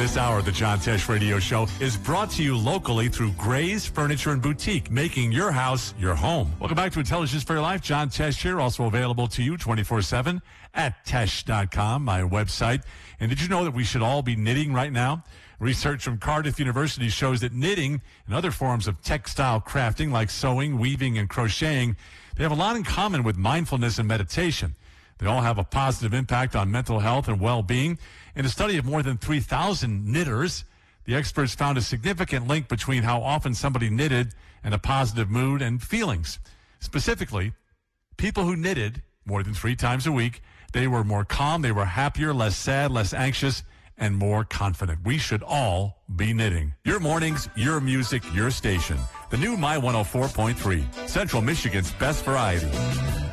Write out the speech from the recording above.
This hour of the John Tesh Radio Show is brought to you locally through Gray's Furniture and Boutique, making your house your home. Welcome back to Intelligence for Your Life. John Tesh here, also available to you 24/7 at Tesh.com, my website. And did you know that we should all be knitting right now? Research from Cardiff University shows that knitting and other forms of textile crafting like sewing, weaving, and crocheting, they have a lot in common with mindfulness and meditation. They all have a positive impact on mental health and well-being. In a study of more than 3,000 knitters, the experts found a significant link between how often somebody knitted and a positive mood and feelings. Specifically, people who knitted more than 3 times a week, they were more calm, they were happier, less sad, less anxious, and more confident. We should all be knitting. Your mornings, your music, your station. The new My 104.3, Central Michigan's best variety.